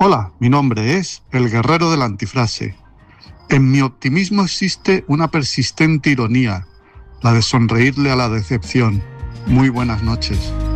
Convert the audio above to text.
Hola, mi nombre es el guerrero de la antifrase. En mi optimismo existe una persistente ironía, la de sonreírle a la decepción. Muy buenas noches.